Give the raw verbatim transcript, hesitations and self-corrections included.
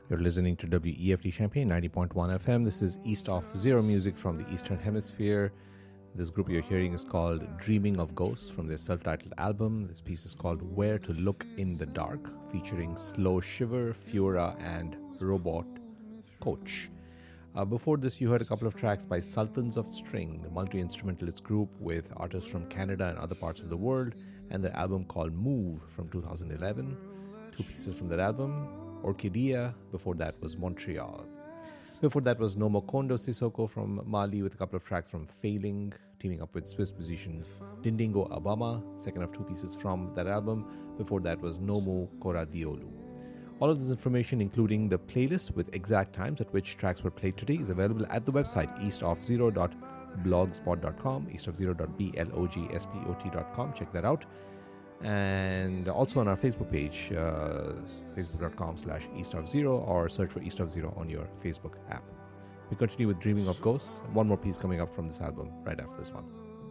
You're listening to W E F T Champaign ninety point one F M. This is East of Zero music from the Eastern Hemisphere. This group you're hearing is called Dreaming of Ghosts from their self-titled album. This piece is called Where to Look in the Dark, featuring Slow Shiver, Fiora, and Robot Coach. Uh, before this, you heard a couple of tracks by Sultans of String, the multi-instrumentalist group with artists from Canada and other parts of the world, and their album called Move from two thousand eleven. Two pieces from that album, Orchidea, before that was Montreal. Before that was Nomo Kondo Sissoko from Mali with a couple of tracks from Failing, teaming up with Swiss musicians Dindingo Abama, second of two pieces from that album. Before that was Nomo Koradiolu. All of this information, including the playlist with exact times at which tracks were played today, is available at the website east of zero dot blogspot dot com, east of zero dot blogspot dot com. Check that out. And also on our Facebook page, uh, facebook.com slash East of Zero, or search for East of Zero on your Facebook app. We continue with Dreaming of Ghosts. One more piece coming up from this album right after this one.